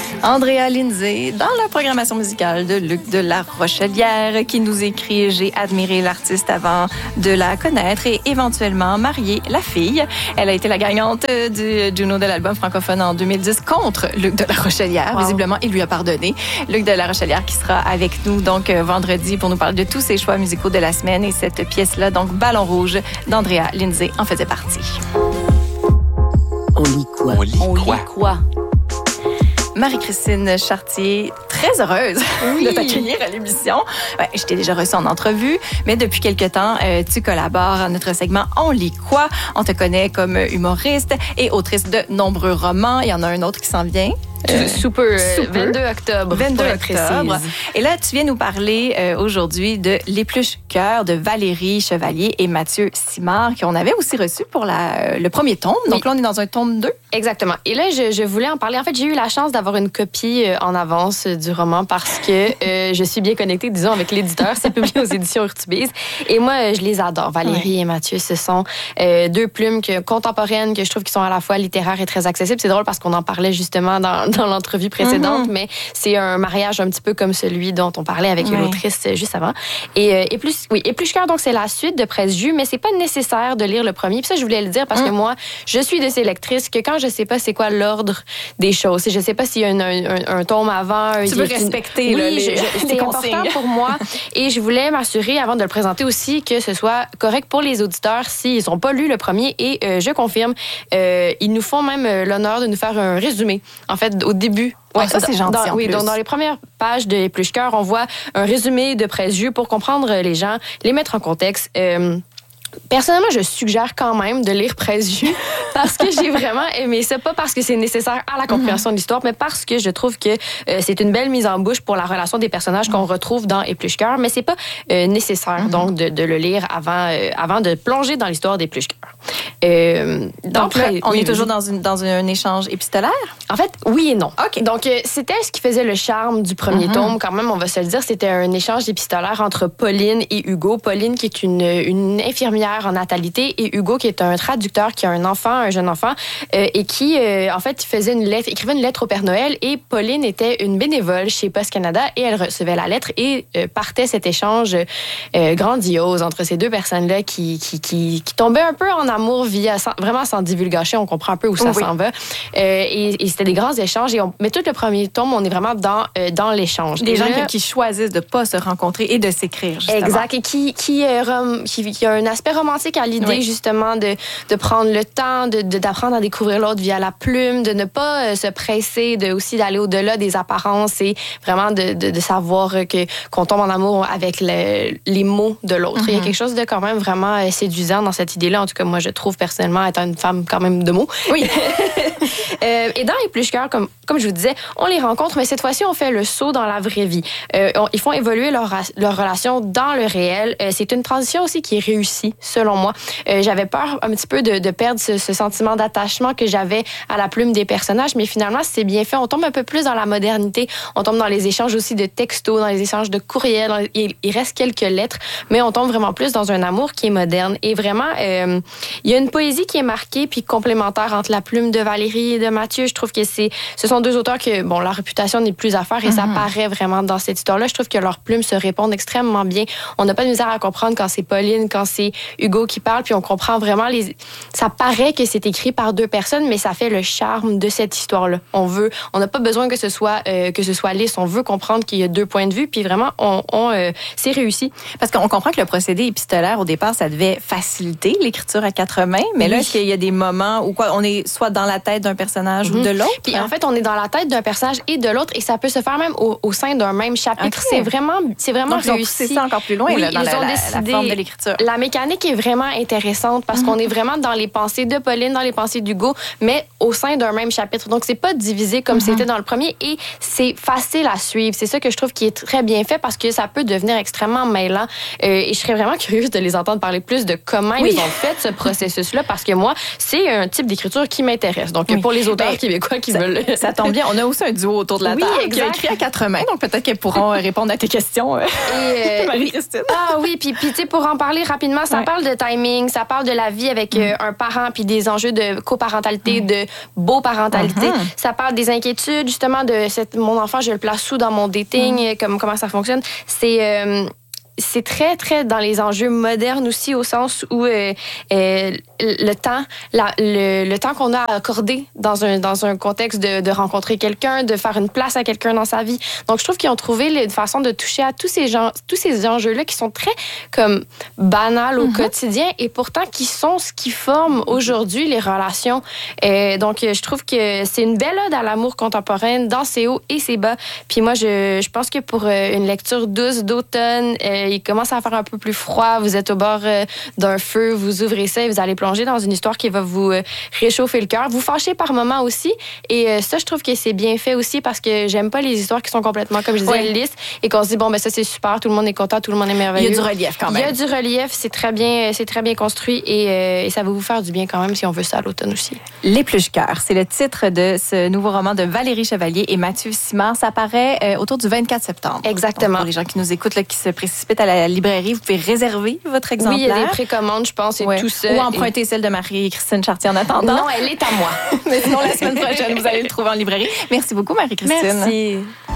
Andrea Lindsay, dans la programmation musicale de Luc de la Rochelière, qui nous écrit « J'ai admiré l'artiste avant de la connaître et éventuellement marié la fille ». Elle a été la gagnante du Juno de l'album francophone en 2010 contre Luc de la Rochelière. Wow. Visiblement, il lui a pardonné. Luc de la Rochelière qui sera avec nous donc vendredi pour nous parler de tous ses choix musicaux de la semaine. Et cette pièce-là, donc Ballon rouge d'Andrea Lindsay, en faisait partie. On lit quoi? On lit quoi? Marie-Christine Chartier, très heureuse de t'accueillir à l'émission. Ouais, je t'ai déjà reçue en entrevue, mais depuis quelque temps, tu collabores à notre segment On lit quoi? On te connaît comme humoriste et autrice de nombreux romans. Il y en a un autre qui s'en vient. Super. 22 octobre. 22 octobre. Et là, tu viens nous parler aujourd'hui de L'Épluche-Cœur de Valérie Chevalier et Mathieu Simard, qu'on avait aussi reçu pour le premier tome. Donc là, on est dans un tome 2. Exactement. Et là, je voulais en parler. En fait, j'ai eu la chance d'avoir une copie en avance du roman parce que je suis bien connectée, disons, avec l'éditeur. C'est publié aux éditions Urtubise. Et moi, je les adore. Valérie et Mathieu, ce sont deux plumes contemporaines que je trouve qui sont à la fois littéraires et très accessibles. C'est drôle parce qu'on en parlait justement dans l'entrevue précédente, mais c'est un mariage un petit peu comme celui dont on parlait avec l'autrice juste avant. Épluche-Cœur, donc c'est la suite de Presse Jus, mais c'est pas nécessaire de lire le premier. Puis ça, je voulais le dire parce que moi, je suis de ces lectrices que quand je sais pas c'est quoi l'ordre des choses, si je sais pas s'il y a un tome avant... Tu veux respecter c'est important pour moi. Et je voulais m'assurer, avant de le présenter aussi, que ce soit correct pour les auditeurs s'ils n'ont pas lu le premier. Et je confirme, ils nous font même l'honneur de nous faire un résumé. En fait, au début. Ouais, ça, c'est gentil. Donc dans les premières pages de Épluche-Cœur, on voit un résumé de Presse Jus pour comprendre les gens, les mettre en contexte. Personnellement, je suggère quand même de lire Presse Jus parce que j'ai vraiment aimé ça. Pas parce que c'est nécessaire à la compréhension de l'histoire, mais parce que je trouve que c'est une belle mise en bouche pour la relation des personnages qu'on retrouve dans Épluche-Cœur. Mais c'est pas nécessaire donc de le lire avant de plonger dans l'histoire d'Épluche-Cœur. Donc là, on est toujours dans un échange épistolaire? En fait, oui et non. Okay. Donc, c'était ce qui faisait le charme du premier tome. Quand même, on va se le dire, c'était un échange épistolaire entre Pauline et Hugo. Pauline, qui est une infirmière en natalité, et Hugo, qui est un traducteur, qui a un jeune enfant, et qui, en fait, écrivait une lettre au Père Noël. Et Pauline était une bénévole chez Post Canada, et elle recevait la lettre, et partait cet échange grandiose entre ces deux personnes-là qui tombaient un peu en amour vraiment sans divulgation. On comprend un peu où ça s'en va. Et c'était des grands échanges. Mais tout le premier tome, on est vraiment dans l'échange. Des gens qui choisissent de ne pas se rencontrer et de s'écrire, justement. Exact. Et qui a un aspect romantique à l'idée, justement, de prendre le temps, d'apprendre à découvrir l'autre via la plume, de ne pas se presser, aussi d'aller au-delà des apparences et vraiment de savoir qu'on tombe en amour avec les mots de l'autre. Il y a quelque chose de quand même vraiment séduisant dans cette idée-là. En tout cas, moi, je trouve personnellement, étant une femme quand même de mots. Oui. Et dans Épluche-Cœur, comme je vous disais, on les rencontre, mais cette fois-ci, on fait le saut dans la vraie vie. Ils font évoluer leur relation dans le réel. C'est une transition aussi qui est réussie, selon moi. J'avais peur un petit peu de perdre ce sentiment d'attachement que j'avais à la plume des personnages, mais finalement, c'est bien fait. On tombe un peu plus dans la modernité. On tombe dans les échanges aussi de textos, dans les échanges de courriels. Il reste quelques lettres, mais on tombe vraiment plus dans un amour qui est moderne. Et vraiment, il y a une poésie qui est marquée puis complémentaire entre la plume de Valérie et de Mathieu. Je trouve que ce sont deux auteurs que, bon, leur réputation n'est plus à faire et ça paraît vraiment dans cette histoire-là. Je trouve que leurs plumes se répondent extrêmement bien. On n'a pas de misère à comprendre quand c'est Pauline, quand c'est Hugo qui parle, puis on comprend vraiment ça paraît que c'est écrit par deux personnes, mais ça fait le charme de cette histoire-là. On n'a pas besoin que ce soit lisse. On veut comprendre qu'il y a deux points de vue, puis vraiment, c'est réussi. Parce qu'on comprend que le procédé épistolaire, au départ, ça devait faciliter l'écriture à quatre mains, mais là, est-ce qu'il y a des moments où on est soit dans la tête d'un personnage ou de l'autre? Puis en fait, on est dans la tête d'un personnage et de l'autre, et ça peut se faire même au sein d'un même chapitre. Okay. C'est vraiment donc, réussi. Ils ont poussé ça encore plus loin dans la forme de l'écriture. La mécanique est vraiment intéressante parce qu'on est vraiment dans les pensées de Pauline, dans les pensées d'Hugo, mais au sein d'un même chapitre. Donc, c'est pas divisé comme c'était dans le premier, et c'est facile à suivre. C'est ça que je trouve qui est très bien fait parce que ça peut devenir extrêmement mêlant. Et je serais vraiment curieuse de les entendre parler plus de comment ils ont fait ce processus-là, parce que moi, c'est un type d'écriture qui m'intéresse. Donc, pour les auteurs québécois qui veulent... Ça tombe bien. On a aussi un duo autour de la table qui a écrit à quatre mains, donc peut-être qu'elles pourront répondre à tes questions, Marie-Christine. Ah oui, puis tu sais, pour en parler rapidement, ça parle de timing, ça parle de la vie avec un parent puis des enjeux de coparentalité, de beau-parentalité. Ça parle des inquiétudes, justement, de mon enfant, je le place où dans mon dating, comment ça fonctionne. C'est très, très dans les enjeux modernes aussi, au sens où le temps qu'on a accordé dans un contexte de rencontrer quelqu'un, de faire une place à quelqu'un dans sa vie. Donc, je trouve qu'ils ont trouvé une façon de toucher à tous ces enjeux-là qui sont très comme banals au quotidien et pourtant qui sont ce qui forme aujourd'hui les relations. Donc, je trouve que c'est une belle ode à l'amour contemporaine dans ses hauts et ses bas. Puis moi, je pense que pour une lecture douce d'automne, il commence à faire un peu plus froid, vous êtes au bord d'un feu, vous ouvrez ça et vous allez plonger dans une histoire qui va vous réchauffer le cœur, vous fâcher par moments aussi. Et ça, je trouve que c'est bien fait aussi parce que j'aime pas les histoires qui sont complètement, comme je disais, lisses et qu'on se dit, bon, ben ça, c'est super, tout le monde est content, tout le monde est merveilleux. Il y a du relief quand même. Il y a du relief, c'est très bien construit et ça va vous faire du bien quand même si on veut ça à l'automne aussi. L'Épluche-Cœur, c'est le titre de ce nouveau roman de Valérie Chevalier et Mathieu Simard. Ça paraît autour du 24 septembre. Exactement. Donc, pour les gens qui nous écoutent, là, qui se précipitent à la librairie, vous pouvez réserver votre exemplaire. Oui, il y a des précommandes, je pense, et tout ça. Ou emprunter celle de Marie-Christine Chartier en attendant. Non, elle est à moi. Mais sinon, la semaine prochaine, vous allez le trouver en librairie. Merci beaucoup, Marie-Christine. Merci.